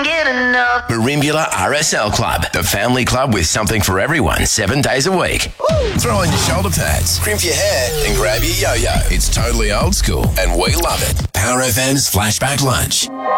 get enough. Merimbula RSL Club, the family club with something for everyone 7 days a week. Throw on your shoulder pads, crimp your hair, and grab your yo-yo. It's totally old school, and we love it. Power FM's Flashback Lunch.